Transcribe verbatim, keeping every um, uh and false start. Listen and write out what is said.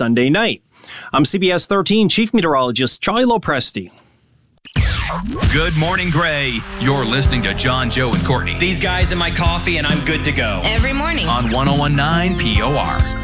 Sunday night. I'm C B S thirteen Chief Meteorologist Charlie Lopresti. Good morning, Gray. You're listening to John, Joe, and Courtney. These guys in my coffee, and I'm good to go. Every morning. On one oh one point nine P O R.